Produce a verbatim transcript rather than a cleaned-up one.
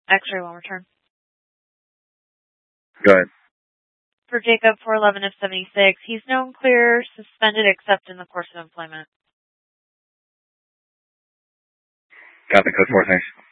X-ray one return. Go ahead. For Jacob, four eleven of seventy-six, he's known clear, suspended except in the course of employment. Got the code four, thanks.